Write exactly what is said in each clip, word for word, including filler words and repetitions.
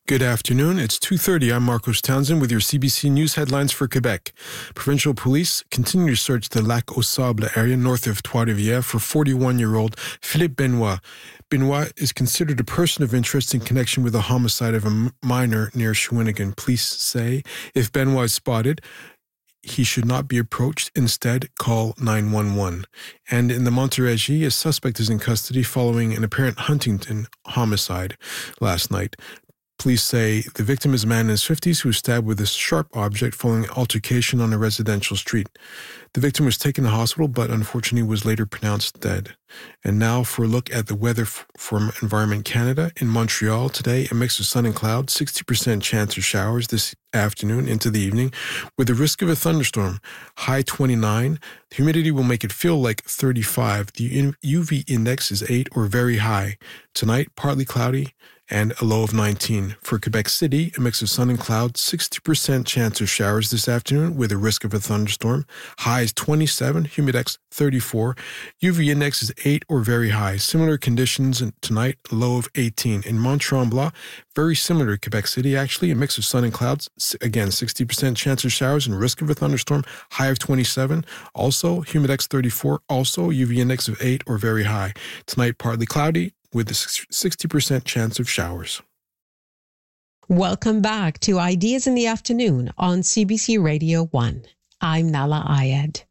Good afternoon. It's two thirty. I'm Marcos Townsend with your C B C News headlines for Quebec. Provincial police continue to search the Lac aux Sables area north of Trois-Rivières for forty-one-year-old Philippe Benoit. Benoit is considered a person of interest in connection with the homicide of a minor near Shawinigan. Police say if Benoit is spotted, he should not be approached. Instead, call nine one one. And in the Montérégie, a suspect is in custody following an apparent Huntington homicide last night. Police say the victim is a man in his fifties who was stabbed with a sharp object following an altercation on a residential street. The victim was taken to hospital, but unfortunately was later pronounced dead. And now for a look at the weather from Environment Canada. In Montreal today, a mix of sun and clouds, sixty percent chance of showers this afternoon into the evening, with the risk of a thunderstorm. High twenty-nine. The humidity will make it feel like thirty-five. The U V index is eight or very high. Tonight, partly cloudy and a low of nineteen. For Quebec City, a mix of sun and clouds, sixty percent chance of showers this afternoon with a risk of a thunderstorm. High is twenty-seven, humidex thirty-four. U V index is eight or very high. Similar conditions tonight, low of eighteen. In Mont-Tremblant, very similar to Quebec City, actually, a mix of sun and clouds. Again, sixty percent chance of showers and risk of a thunderstorm. High of twenty-seven. Also, humidex thirty-four. Also, U V index of eight or very high. Tonight, partly cloudy with a sixty percent chance of showers. Welcome back to Ideas in the Afternoon on C B C Radio one. I'm Nala Ayed.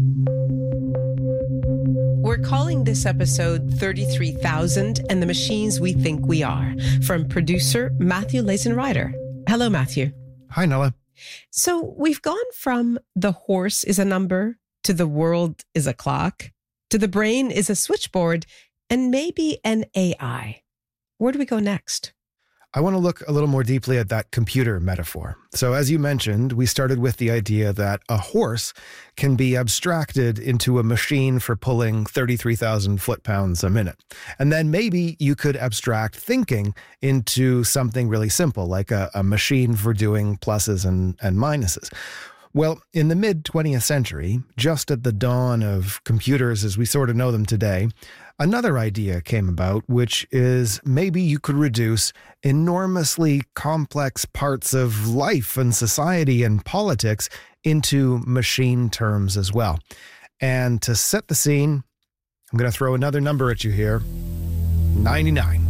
We're calling this episode thirty-three thousand and the Machines We Think We Are, from producer Matthew Lazenrider. Hello, Matthew. Hi, Nala. So we've gone from the horse is a number to the world is a clock to the brain is a switchboard and maybe an A I. Where do we go next? I want to look a little more deeply at that computer metaphor. So as you mentioned, we started with the idea that a horse can be abstracted into a machine for pulling thirty-three thousand foot-pounds a minute. And then maybe you could abstract thinking into something really simple, like a, a machine for doing pluses and, and minuses. Well, in the mid-twentieth century, just at the dawn of computers as we sort of know them today, another idea came about, which is maybe you could reduce enormously complex parts of life and society and politics into machine terms as well. And to set the scene, I'm going to throw another number at you here, ninety-nine.